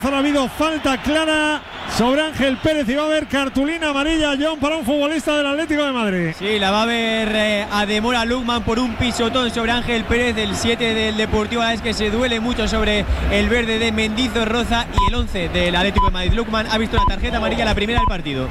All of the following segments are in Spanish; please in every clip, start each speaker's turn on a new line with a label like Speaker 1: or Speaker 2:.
Speaker 1: Ha habido falta clara sobre Ángel Pérez y va a haber cartulina amarilla, John, para un futbolista del Atlético de Madrid.
Speaker 2: Sí, la va a ver Ademola Lookman por un pisotón sobre Ángel Pérez, el 7 del Deportivo Alavés, que se duele mucho sobre el verde de Mendizorroza, y el 11 del Atlético de Madrid. Lookman ha visto la tarjeta amarilla, la primera del partido.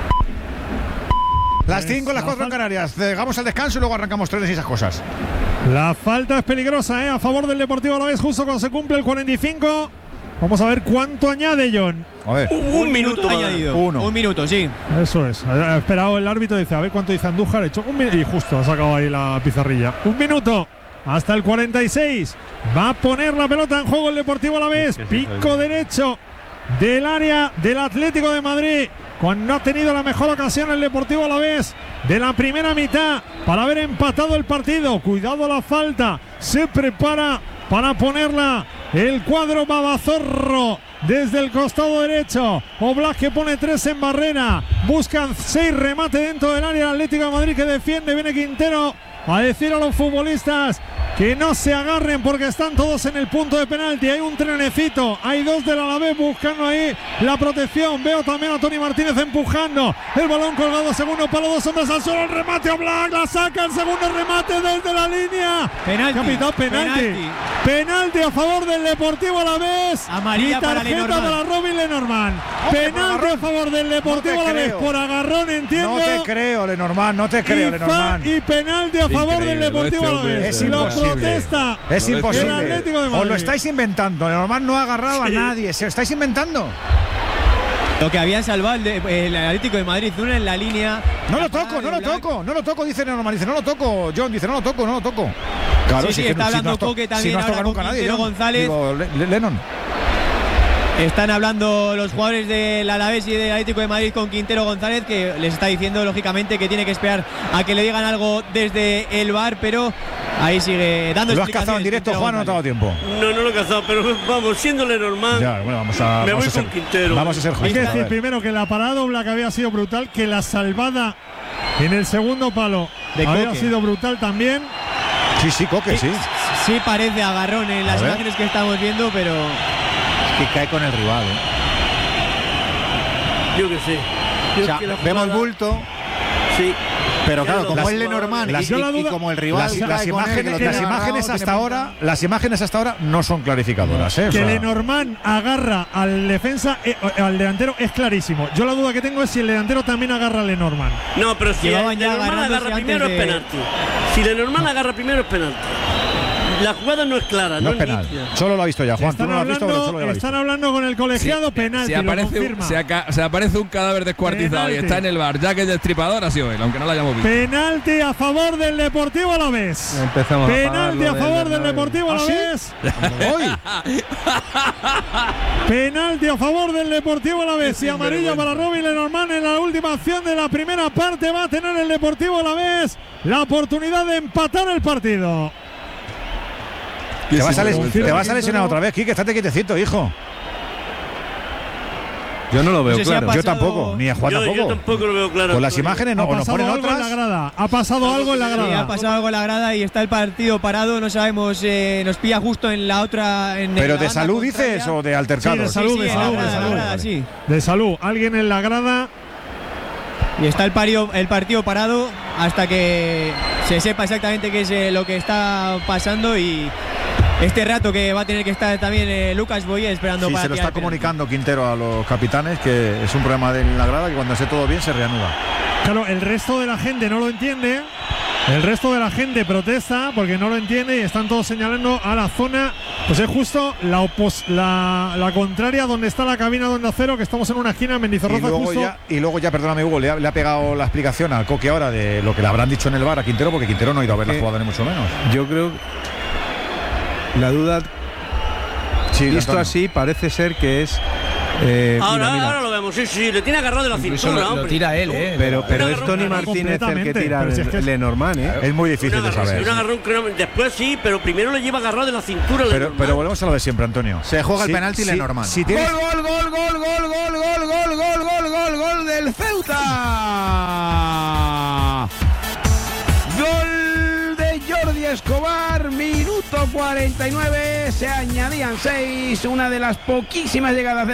Speaker 3: Las 5, las 4 en Canarias. Llegamos al descanso y luego arrancamos trenes y esas cosas.
Speaker 1: La falta es peligrosa, a favor del Deportivo Alavés, justo cuando se cumple el 45. Vamos a ver cuánto añade, John.
Speaker 3: A ver.
Speaker 2: Un minuto añadido. Un minuto, sí.
Speaker 1: Eso es. Ha esperado el árbitro, dice, a ver cuánto dice Andújar. Ha hecho un minuto y justo ha sacado ahí la pizarrilla. Un minuto. Hasta el 46. Va a poner la pelota en juego el Deportivo Alavés. Pico derecho del área del Atlético de Madrid. Cuando ha tenido la mejor ocasión el Deportivo Alavés de la primera mitad para haber empatado el partido. Cuidado la falta. Se prepara para ponerla el cuadro Babazorro desde el costado derecho. Oblak, que pone 3 en barrera. Buscan 6 remate dentro del área el Atlético de Madrid, que defiende. Viene Quintero a decir a los futbolistas que no se agarren porque están todos en el punto de penalti. Hay un trenecito, hay 2 del Alavés buscando ahí la protección. Veo también a Toni Martínez empujando el balón colgado, segundo palo, 2 hombres al suelo, el remate a Oblak, la saca, el segundo remate desde la línea. Penalti a favor del Deportivo Alavés.
Speaker 2: Amarilla
Speaker 1: y tarjeta para Robin Lenormand. Penalti a favor del Deportivo Alavés por agarrón, entiendo.
Speaker 3: No te creo, Lenormand, no te creo, Lenormand.
Speaker 1: Y penalti a favor del Deportivo Alavés. Protesta.
Speaker 3: Es imposible. Os lo estáis inventando. Lenormand no ha agarrado a nadie. Se lo estáis inventando.
Speaker 2: Lo que había salvado el Atlético de Madrid, una en la línea.
Speaker 3: No lo toco, dice Lenormand. Dice, no lo toco. John dice, no lo toco.
Speaker 2: Claro, sí, está hablando Coque también ahora con Quintero González.
Speaker 3: Digo, Lennon.
Speaker 2: Están hablando los jugadores del Alavés y del Atlético de Madrid con Quintero González, que les está diciendo lógicamente que tiene que esperar a que le digan algo desde el VAR, pero ahí sigue dando explicaciones.
Speaker 3: ¿Lo has cazado en directo, Juan, o no te ha dado tiempo?
Speaker 4: No lo he cazado, pero vamos, siendo Lenormand.
Speaker 3: Ya, bueno, me voy
Speaker 4: con Quintero.
Speaker 3: Vamos a ser justos.
Speaker 1: Hay que decir primero que la parada Oblak había sido brutal, que la salvada en el segundo palo había sido brutal también.
Speaker 3: Sí, Coque, sí.
Speaker 2: Sí parece agarrón en las imágenes que estamos viendo, pero
Speaker 3: que cae con el rival,
Speaker 4: Yo que sé.
Speaker 3: Vemos bulto.
Speaker 4: Sí.
Speaker 3: Pero claro, como es Lenormand y como el rival, las imágenes hasta ahora no son clarificadoras,
Speaker 1: Que Lenormand agarra al defensa, al delantero, es clarísimo. Yo la duda que tengo es si el delantero también agarra a Lenormand.
Speaker 4: No, pero si Lenormand agarra primero es penalti. Si Lenormand agarra primero es penalti. La jugada no es clara, no es penal.
Speaker 3: Solo lo ha visto ya, Juan.
Speaker 1: Están hablando con el colegiado, penalti.
Speaker 5: Se aparece un cadáver descuartizado y está en el bar. Ya que el destripador ha sido él, aunque no lo hayamos visto.
Speaker 1: Penalti a favor del Deportivo Alavés. Penalti a favor del Deportivo Alavés. Penalti a favor del Deportivo Alavés y amarilla para Robin Lenormand en la última acción de la primera parte. Va a tener el Deportivo Alavés la oportunidad de empatar el partido.
Speaker 3: Te vas a lesionar otra vez, Quique, estate quietecito, hijo.
Speaker 5: Yo no lo veo claro.
Speaker 3: Yo tampoco, ni a Juan tampoco.
Speaker 4: Yo tampoco lo veo claro.
Speaker 3: Con las imágenes no, nos ponen otras.
Speaker 1: Ha pasado algo en la grada.
Speaker 2: Sí, ha pasado algo en la grada y está el partido parado. No sabemos, nos pilla justo en la otra.
Speaker 3: ¿Pero de salud dices o de altercado?
Speaker 1: Sí, de salud. Alguien en la grada.
Speaker 2: Y está el partido parado hasta que se sepa exactamente qué es lo que está pasando, y este rato que va a tener que estar también Lucas Boye esperando para.
Speaker 3: Se lo está comunicando Quintero a los capitanes, que es un problema de la grada, que cuando esté todo bien se reanuda.
Speaker 1: Claro, el resto de la gente no lo entiende. El resto de la gente protesta porque no lo entiende y están todos señalando a la zona. Pues es justo la contraria donde está la cabina de Onda Cero, que estamos en una esquina en Mendizorroza.
Speaker 3: Y luego ya, perdóname Hugo, le ha pegado la explicación al Coque ahora de lo que le habrán dicho en el VAR a Quintero, porque Quintero no ha ido a ver la jugada ni mucho menos.
Speaker 6: Yo creo la duda, visto así, parece ser que es.
Speaker 4: Ahora lo vemos, sí, le tiene agarrado de la cintura.
Speaker 6: Lo tira él, Pero es Toni Martínez el que tira Lenormand,
Speaker 3: Es muy difícil de saber.
Speaker 4: Un agarrón, después sí, pero primero le lleva agarrado de la cintura.
Speaker 3: Pero volvemos a lo de siempre, Antonio.
Speaker 7: Se juega el penalti Lenormand.
Speaker 6: Gol del Ceuta. Gol de Jordi Escobar, minuto 40.
Speaker 7: 49 se añadían 6, una de las poquísimas llegadas